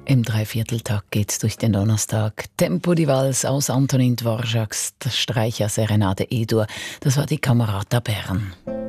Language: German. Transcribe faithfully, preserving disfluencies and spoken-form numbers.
Im Dreivierteltakt geht's durch den Donnerstag. Tempo di Vals aus Antonin Dvořáks, das Streicher Serenade E-Dur. Das war die Camerata Bern.